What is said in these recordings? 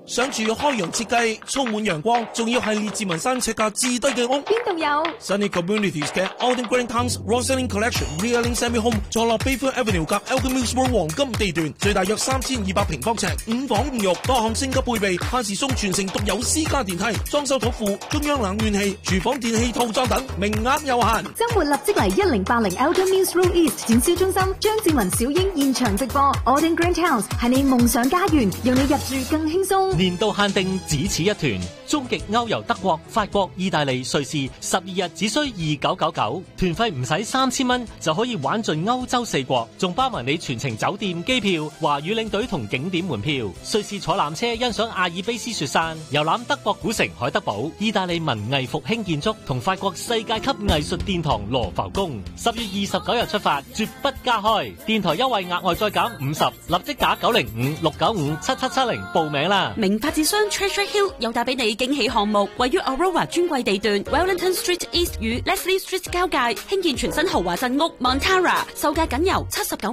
想住開揚設計，充滿陽光，仲要係列治文山尺價至低嘅屋。 邊度有 Sunny Communities 嘅 Alden Green Towns Roseland Collection Realing Semi Home 坐落 Bayfield Avenue 夾 Elgin Mills Road 黃金地段，最大約3200平方尺，5房5浴，多項升級配備，限時送全城獨有私家電梯，裝修土庫，中央冷暖氣，廚房電器套裝等，名額有限。 周末立即嚟1080 Elgin Mills Road East 展銷中心，張志文、小英現場直播。Alden Green Towns 係你夢想家園，讓你入住更輕鬆。 年度限定只此一團，終極歐遊德國、法國、意大利、瑞士，12日只需2999，團費唔使3000蚊就可以玩盡歐洲4國，仲包埋你全程酒店、機票、華語領隊同景點門票。瑞士坐纜車欣賞阿爾卑斯雪山，遊覽德國古城海德堡，意大利文藝復興建築同法國世界級藝術殿堂羅浮宮。10月29日出發，絕不加開。電台優惠額外再減50，立即打905-695-7770報名啦。 名發展商 Treasure Hill 又帶俾你驚喜項目，位於 Aurora 專櫃地段 Wellington Street East 與 Leslie Street 交界，興建全新豪華鎮屋 Montara， 售價僅由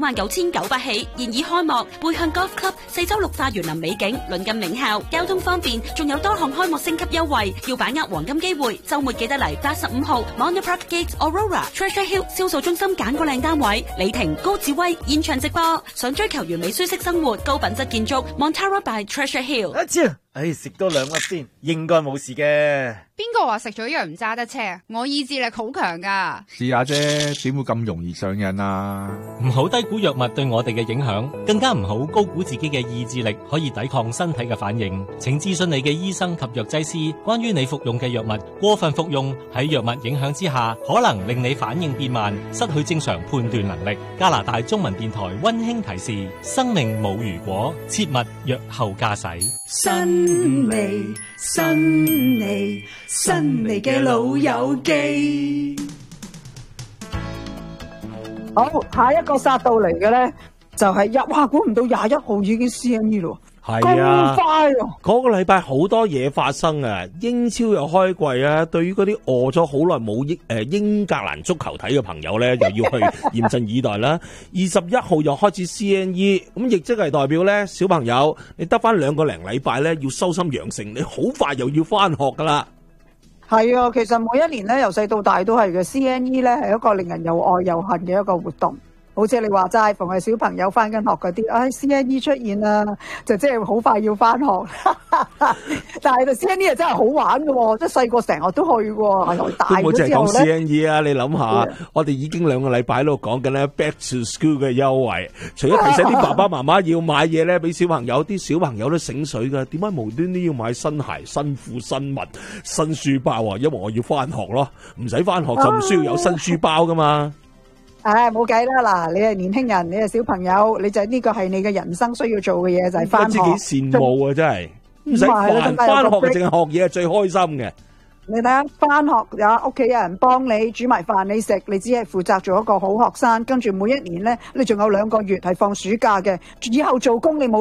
799900起，現已開幕。背向 Golf Club 4周綠化園林美景，鄰近名校，交通方便，仲有多項開幕升級優惠，要把握黃金機會。週末記得嚟85號 Mount Park Gate Aurora Treasure Hill 銷售中心揀個靚單位。李婷、高志威現場直播，想追求完美舒適生活、高品質建築 Montara by Treasure Hill。 食多2粒先，應該冇事嘅。 邊個話食咗藥唔揸得車？我意志力好強噶。 試下啫，點會咁容易上癮啊？ 唔好低估藥物對我哋嘅影響，更加唔好高估自己嘅意志力可以抵抗身體嘅反應。請諮詢你嘅醫生及藥劑師，關於你服用嘅藥物。過分服用喺藥物影響之下，可能令你反應變慢，失去正常判斷能力。加拿大中文電台溫馨提示：生命冇如果，切勿藥後駕駛。 新嚟嘅老友記。 好，下一個殺到嚟嘅咧，就係哇，估唔到21號已經 CME 咯。 係啊， 咁快啊！ 嗰個禮拜好多嘢發生啊！英超又開季啊，對於嗰啲餓咗好耐冇英格蘭足球睇嘅朋友咧，又要去嚴陣以待啦。21號又開始 CNE， 咁亦即係代表咧，小朋友你得翻2個零禮拜咧，要修心養性，你好快又要翻學噶啦。 係啊，其實每一年咧，由細到大都係嘅。CNE 咧係一個令人又愛又恨嘅一個活動。好似你話齋，逢係小朋友翻緊學嗰啲，CNE 出現啦，就即係好快要翻學。但係CNE 又真係好玩嘅喎，即係細個成日都去喎，大咗之後咧。都冇淨係講 CNE 啊！你諗下，我哋已經2個禮拜喺度講緊咧 Back to School 嘅優惠，除咗提醒啲爸爸媽媽要買嘢咧，俾小朋友，啲小朋友都醒水㗎。點解無端端要買新鞋、新褲、新襪、新書包啊？因為我要翻學咯，唔使翻學就唔需要有新書包噶嘛。冇計啦！嗱，你係年輕人，你係小朋友，你就呢個係你嘅人生需要做嘅嘢，就係翻學。自己羨慕啊，真係唔使煩，翻學淨係學嘢係最開心嘅。你睇下，翻學有屋企有人幫你煮埋飯你食，你只係負責做一個好學生，跟住每一年咧，你仲有2個月係放暑假嘅，以後做工你冇。